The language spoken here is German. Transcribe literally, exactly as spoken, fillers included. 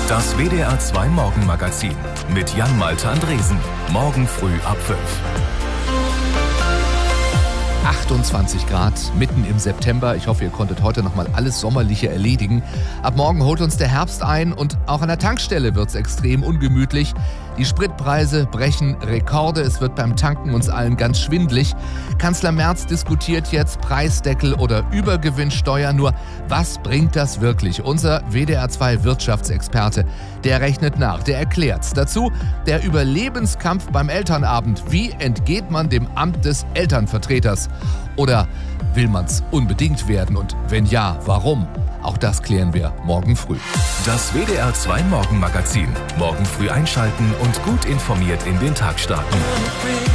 Das W D R zwei Morgenmagazin mit Jan-Malte Andresen. Morgen früh ab fünf. achtundzwanzig Grad, mitten im September. Ich hoffe, ihr konntet heute noch mal alles Sommerliche erledigen. Ab morgen holt uns der Herbst ein und auch an der Tankstelle wird es extrem ungemütlich. Die Spritpreise brechen Rekorde. Es wird beim Tanken uns allen ganz schwindlig. Kanzler Merz diskutiert jetzt Preisdeckel oder Übergewinnsteuer. Nur, was bringt das wirklich? Unser W D R zwei Wirtschaftsexperte, der rechnet nach, der erklärt. Dazu der Überlebenskampf beim Elternabend. Wie entgeht man dem Amt des Elternvertreters? Oder will man's unbedingt werden? Und wenn ja, warum? Auch das klären wir morgen früh. Das W D R zwei Morgenmagazin. Morgen früh einschalten und gut informiert in den Tag starten.